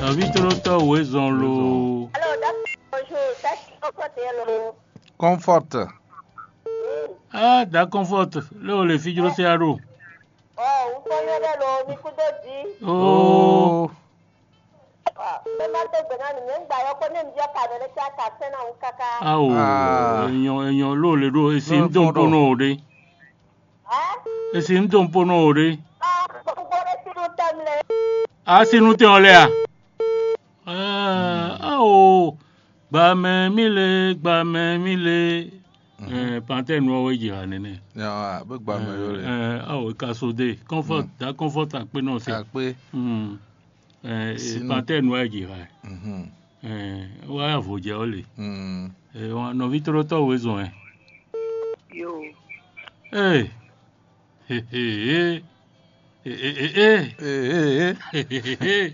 Vitorota Wezonlo. Alors, bonjour, ça c'est Comfort. Ah, da comfort. Leo le filho do Ceará. Oh, o sonho era lo, me cuidou de. Oh. Me matou bem, ninguém vai. Eu quando me dia para ele já tá sendo cacá. Ah, oh. Enyo lo le do esim don pono de. Esim don pono de. Agora se não tem le. Ah, se não tem olha. Ah, oh. Ba me mile. Panté no we ji hanene. Ya, be gba me yo le. Ah, kasode. Comfort, da comfort akpe no se. Akpe. Panté no we ji ha. Wa avoje ole. Wa no Vitorota Wezon Yo. Hey. Hey.